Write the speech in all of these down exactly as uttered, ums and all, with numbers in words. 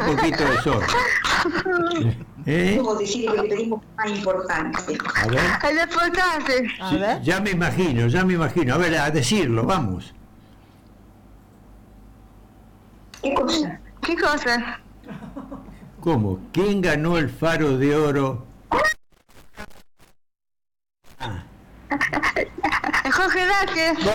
poquito de sol. ¿Eh? Como decir que le pedimos más importante. A ver. Es importante. A Sí, ver. ya me imagino, ya me imagino. A ver, a decirlo, vamos. ¿Qué cosa? ¿Qué cosa? ¿Cómo? ¿Quién ganó el Faro de Oro? Ah, Jorge Vázquez.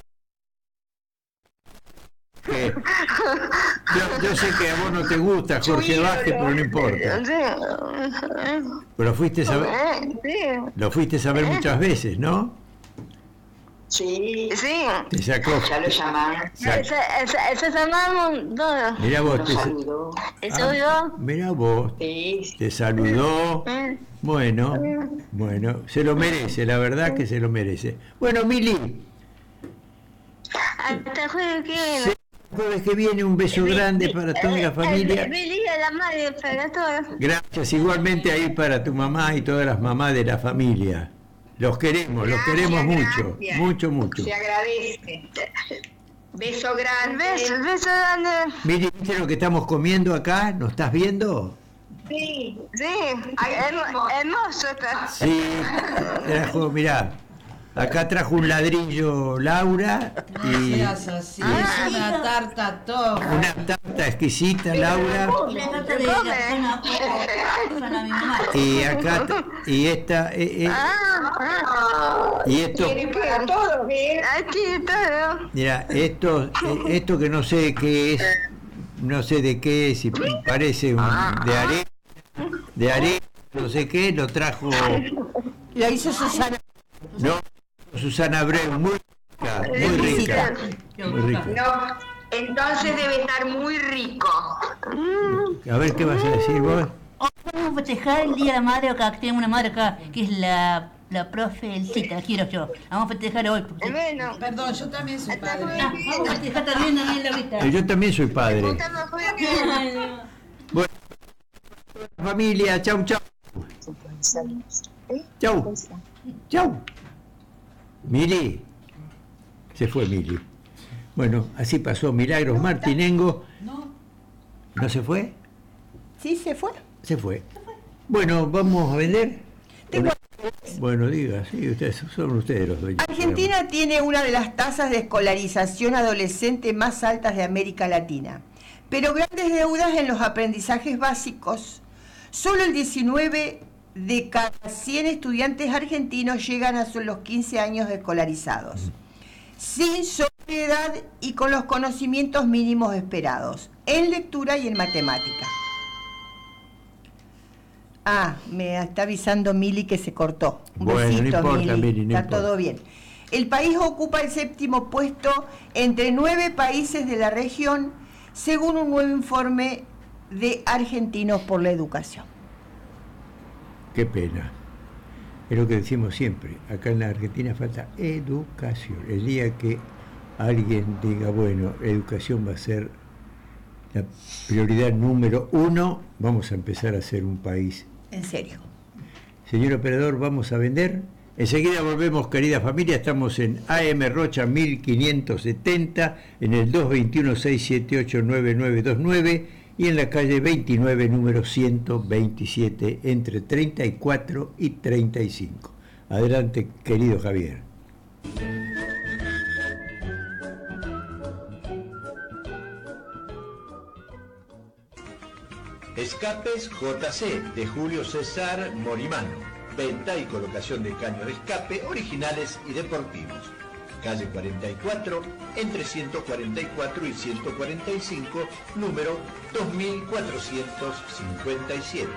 que- yo, yo sé que a vos no te gusta Jorge Vázquez, pero no importa. Sí. Pero fuiste a ver, Eh, Sí. lo fuiste a ver muchas veces, ¿no? Sí, Sí. Te sacó. ya lo llamaron. Sa- Ese, ese, ese llamamos todo. Mirá vos, Lo te, sa- saludó. Eso ah, yo. mirá vos, Sí, te saludó. Mm. Bueno, bueno, se lo merece, la verdad que se lo merece. Bueno, Mili, Hasta el jueves que viene. se- el jueves que viene un beso grande para toda la familia. Feliz día de la madre para todos. Gracias igualmente ahí para tu mamá y todas las mamás de la familia. Los queremos, los queremos mucho, gracias. mucho, mucho. se agradece. Beso grande. Beso, beso grande. Mili, ¿viste lo que estamos comiendo acá? ¿Nos estás viendo? Sí, Sí, Ay, hermo- hermoso está. Sí, trajo, mirá, acá trajo un ladrillo Laura y Seas así, es una tarta top. una tarta exquisita Laura Y la carta de la zona, zona mi mamá. y acá t- y esta eh, eh, Ah, ah. y esto, tiene para todos, ¿eh? Aquí todo. mira, esto eh, esto que no sé qué es, no sé de qué es, y parece un, de arena, de arena, no sé qué, lo trajo Lo hizo Susana. no Susana Abreu, muy rica, muy rica, muy rica. No, entonces debe estar muy rico. A ver qué vas a decir vos. Hoy vamos a festejar el Día de la Madre acá, que tengo una madre acá, que es la, la profe Elcita, la quiero yo. La vamos a festejar hoy. porque- Bueno, Perdón, yo también soy padre. Ah, vamos a festejar también a la vista. Eh, Yo también soy padre. estamos el jueves que viene. Bueno, familia, chau, chau. Chau. Chau. Mili. Se fue Mili. Bueno, así pasó Milagros Martinengo. No. ¿No se fue? Sí, se fue. Se fue. Bueno, ¿vamos a vender? Tengo- Bueno, diga, sí, ustedes son ustedes los dueños. Argentina tiene una de las tasas de escolarización adolescente más altas de América Latina, pero grandes deudas en los aprendizajes básicos. Solo el diecinueve de cada cien estudiantes argentinos llegan a los quince años escolarizados, sin sobriedad y con los conocimientos mínimos esperados, en lectura y en matemática. Ah, me está avisando Mili que se cortó. Un Bueno, no besito, importa, Mili. Mili, no Está importa. todo bien. El país ocupa el séptimo puesto entre nueve países de la región, según un nuevo informe de Argentinos por la Educación. Qué pena. Es lo que decimos siempre. Acá en la Argentina falta educación. El día que alguien diga, bueno, educación va a ser la prioridad número uno, vamos a empezar a ser un país. En serio. Señor operador, vamos a vender. Enseguida volvemos, querida familia. Estamos en A M Rocha mil quinientos setenta, en el dos dos uno, seis siete ocho, nueve nueve dos nueve y en la calle veintinueve, número ciento veintisiete, entre treinta y cuatro y treinta y cinco. Adelante, querido Javier. Escapes J C de Julio César Morimano. Venta y colocación de caños de escape originales y deportivos. Calle cuarenta y cuatro, entre ciento cuarenta y cuatro y ciento cuarenta y cinco, número dos mil cuatrocientos cincuenta y siete.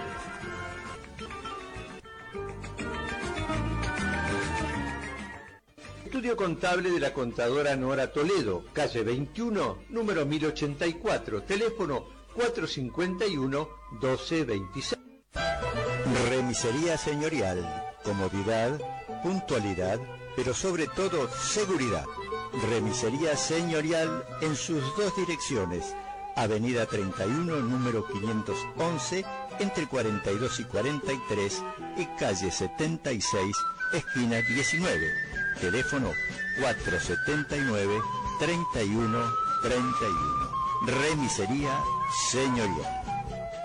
Estudio contable de la contadora Nora Toledo, calle veintiuno, número mil ochenta y cuatro, teléfono cuatrocientos cincuenta y uno, doce veintiséis. Remisería señorial, comodidad, puntualidad, pero sobre todo seguridad. Remisería señorial en sus dos direcciones, Avenida treinta y uno, número quinientos once, entre cuarenta y dos y cuarenta y tres, y calle setenta y seis, esquina diecinueve. Teléfono cuatrocientos setenta y nueve, treinta y uno treinta y uno. Remisería señorial.